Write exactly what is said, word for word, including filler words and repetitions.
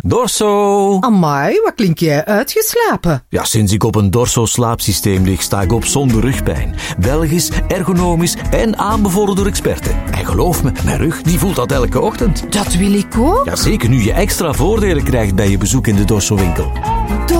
Dorso! Amai, wat klink jij uitgeslapen? Ja, sinds ik op een Dorso-slaapsysteem lig, sta ik op zonder rugpijn. Belgisch, ergonomisch en aanbevolen door experten. En geloof me, mijn rug die voelt dat elke ochtend. Dat wil ik ook. Ja, zeker nu je extra voordelen krijgt bij je bezoek in de Dorso-winkel.